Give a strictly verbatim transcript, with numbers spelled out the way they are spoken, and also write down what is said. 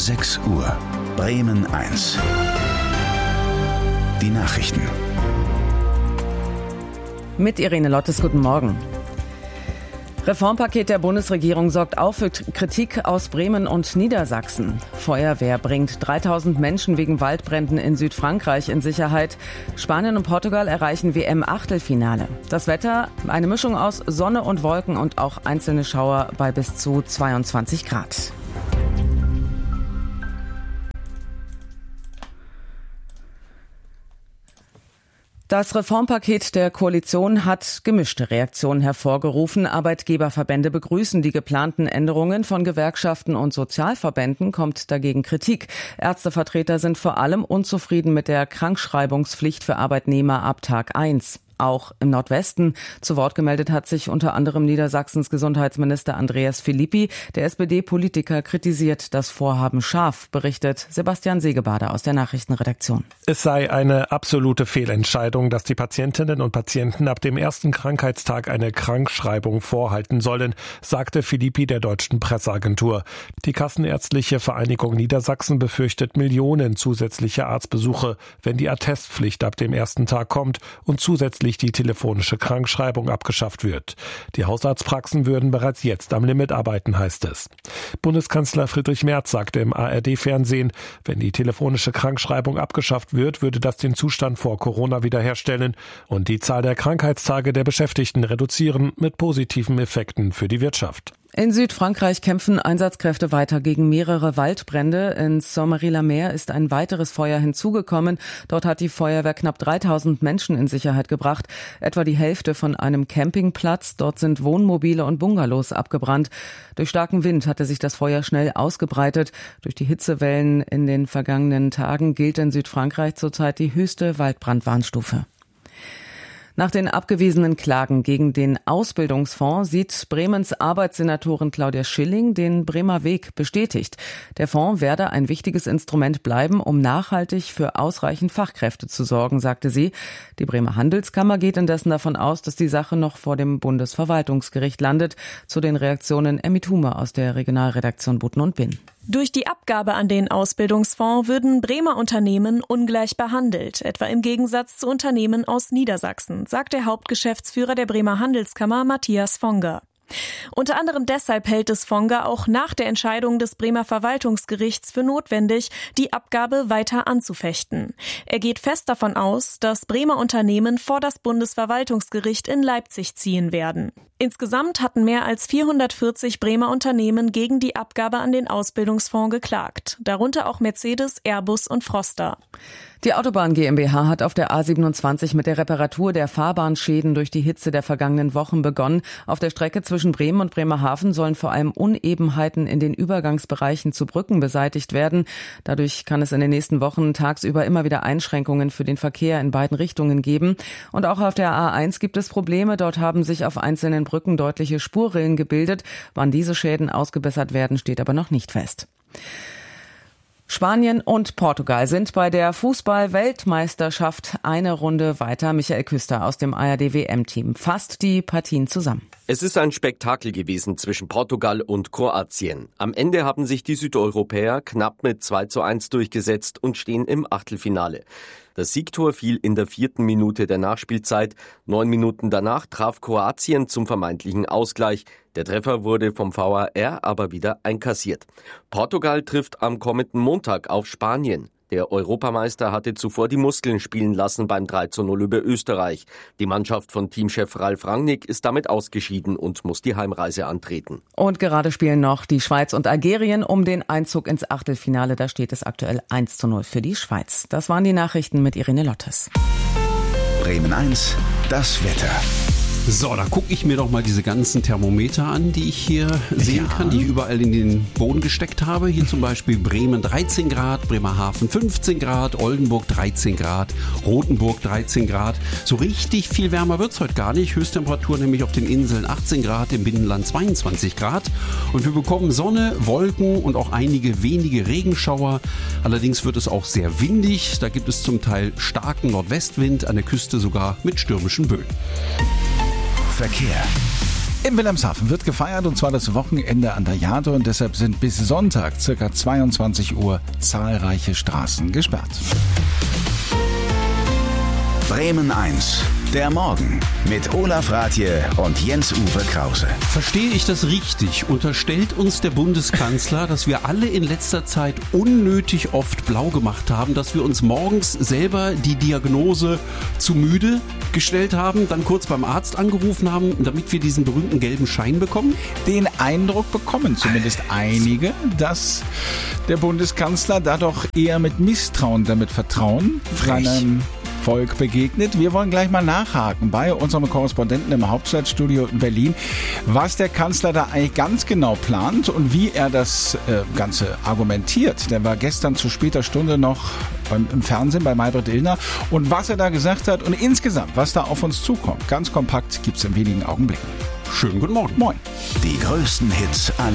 sechs Uhr. Bremen eins. Die Nachrichten. Mit Irene Lottes, guten Morgen. Reformpaket der Bundesregierung sorgt auch für Kritik aus Bremen und Niedersachsen. Feuerwehr bringt dreitausend Menschen wegen Waldbränden in Südfrankreich in Sicherheit. Spanien und Portugal erreichen W M-Achtelfinale. Das Wetter, eine Mischung aus Sonne und Wolken und auch einzelne Schauer bei bis zu zweiundzwanzig Grad. Das Reformpaket der Koalition hat gemischte Reaktionen hervorgerufen. Arbeitgeberverbände begrüßen die geplanten Änderungen. Von Gewerkschaften und Sozialverbänden kommt dagegen Kritik. Ärztevertreter sind vor allem unzufrieden mit der Krankschreibungspflicht für Arbeitnehmer ab Tag eins. Auch im Nordwesten. Zu Wort gemeldet hat sich unter anderem Niedersachsens Gesundheitsminister Andreas Philippi. Der S P D-Politiker kritisiert das Vorhaben scharf, berichtet Sebastian Segebade aus der Nachrichtenredaktion. Es sei eine absolute Fehlentscheidung, dass die Patientinnen und Patienten ab dem ersten Krankheitstag eine Krankschreibung vorhalten sollen, sagte Philippi der Deutschen Presseagentur. Die Kassenärztliche Vereinigung Niedersachsen befürchtet Millionen zusätzliche Arztbesuche, wenn die Attestpflicht ab dem ersten Tag kommt und zusätzlich die telefonische Krankschreibung abgeschafft wird. Die Hausarztpraxen würden bereits jetzt am Limit arbeiten, heißt es. Bundeskanzler Friedrich Merz sagte im A R D-Fernsehen, wenn die telefonische Krankschreibung abgeschafft wird, würde das den Zustand vor Corona wiederherstellen und die Zahl der Krankheitstage der Beschäftigten reduzieren, mit positiven Effekten für die Wirtschaft. In Südfrankreich kämpfen Einsatzkräfte weiter gegen mehrere Waldbrände. In Saint-Marie-la-Mer ist ein weiteres Feuer hinzugekommen. Dort hat die Feuerwehr knapp dreitausend Menschen in Sicherheit gebracht. Etwa die Hälfte von einem Campingplatz. Dort sind Wohnmobile und Bungalows abgebrannt. Durch starken Wind hatte sich das Feuer schnell ausgebreitet. Durch die Hitzewellen in den vergangenen Tagen gilt in Südfrankreich zurzeit die höchste Waldbrandwarnstufe. Nach den abgewiesenen Klagen gegen den Ausbildungsfonds sieht Bremens Arbeitssenatorin Claudia Schilling den Bremer Weg bestätigt. Der Fonds werde ein wichtiges Instrument bleiben, um nachhaltig für ausreichend Fachkräfte zu sorgen, sagte sie. Die Bremer Handelskammer geht indessen davon aus, dass die Sache noch vor dem Bundesverwaltungsgericht landet. Zu den Reaktionen Emmy Thume aus der Regionalredaktion Buthen und Binn. Durch die Abgabe an den Ausbildungsfonds würden Bremer Unternehmen ungleich behandelt, etwa im Gegensatz zu Unternehmen aus Niedersachsen, sagt der Hauptgeschäftsführer der Bremer Handelskammer Matthias Fonger. Unter anderem deshalb hält es Fonger auch nach der Entscheidung des Bremer Verwaltungsgerichts für notwendig, die Abgabe weiter anzufechten. Er geht fest davon aus, dass Bremer Unternehmen vor das Bundesverwaltungsgericht in Leipzig ziehen werden. Insgesamt hatten mehr als vierhundertvierzig Bremer Unternehmen gegen die Abgabe an den Ausbildungsfonds geklagt, darunter auch Mercedes, Airbus und Froster. Die Autobahn GmbH hat auf der A siebenundzwanzig mit der Reparatur der Fahrbahnschäden durch die Hitze der vergangenen Wochen begonnen. Auf der Strecke zwischen Bremen und Bremerhaven sollen vor allem Unebenheiten in den Übergangsbereichen zu Brücken beseitigt werden. Dadurch kann es in den nächsten Wochen tagsüber immer wieder Einschränkungen für den Verkehr in beiden Richtungen geben. Und auch auf der A eins gibt es Probleme. Dort haben sich auf einzelnen Brücken deutliche Spurrillen gebildet. Wann diese Schäden ausgebessert werden, steht aber noch nicht fest. Spanien und Portugal sind bei der Fußball-Weltmeisterschaft eine Runde weiter. Michael Küster aus dem A R D W M-Team fasst die Partien zusammen. Es ist ein Spektakel gewesen zwischen Portugal und Kroatien. Am Ende haben sich die Südeuropäer knapp mit zwei zu eins durchgesetzt und stehen im Achtelfinale. Das Siegtor fiel in der vierten Minute der Nachspielzeit. Neun Minuten danach traf Kroatien zum vermeintlichen Ausgleich. Der Treffer wurde vom V A R aber wieder einkassiert. Portugal trifft am kommenden Montag auf Spanien. Der Europameister hatte zuvor die Muskeln spielen lassen beim drei zu null über Österreich. Die Mannschaft von Teamchef Ralf Rangnick ist damit ausgeschieden und muss die Heimreise antreten. Und gerade spielen noch die Schweiz und Algerien um den Einzug ins Achtelfinale. Da steht es aktuell eins zu null für die Schweiz. Das waren die Nachrichten mit Irene Lottes. Bremen eins, das Wetter. So, da gucke ich mir doch mal diese ganzen Thermometer an, die ich hier sehen ja. kann, die ich überall in den Boden gesteckt habe. Hier zum Beispiel Bremen dreizehn Grad, Bremerhaven fünfzehn Grad, Oldenburg dreizehn Grad, Rothenburg dreizehn Grad. So richtig viel wärmer wird's heute gar nicht. Höchsttemperatur nämlich auf den Inseln achtzehn Grad, im Binnenland zweiundzwanzig Grad. Und wir bekommen Sonne, Wolken und auch einige wenige Regenschauer. Allerdings wird es auch sehr windig. Da gibt es zum Teil starken Nordwestwind, an der Küste sogar mit stürmischen Böen. Verkehr. In Wilhelmshaven wird gefeiert, und zwar das Wochenende an der Jade, und deshalb sind bis Sonntag ca. zweiundzwanzig Uhr zahlreiche Straßen gesperrt. Bremen eins, der Morgen mit Olaf Rathje und Jens-Uwe Krause. Verstehe ich das richtig? Unterstellt uns der Bundeskanzler, dass wir alle in letzter Zeit unnötig oft blau gemacht haben, dass wir uns morgens selber die Diagnose zu müde gestellt haben, dann kurz beim Arzt angerufen haben, damit wir diesen berühmten gelben Schein bekommen? Den Eindruck bekommen zumindest einige, dass der Bundeskanzler da doch eher mit Misstrauen damit Vertrauen seinem Volk begegnet. Wir wollen gleich mal nachhaken bei unserem Korrespondenten im Hauptstadtstudio in Berlin, was der Kanzler da eigentlich ganz genau plant und wie er das äh, Ganze argumentiert. Der war gestern zu später Stunde noch beim, im Fernsehen bei Maybrit Illner, und was er da gesagt hat und insgesamt, was da auf uns zukommt. Ganz kompakt gibt's in wenigen Augenblicken. Schönen guten Morgen. Moin. Die größten Hits aller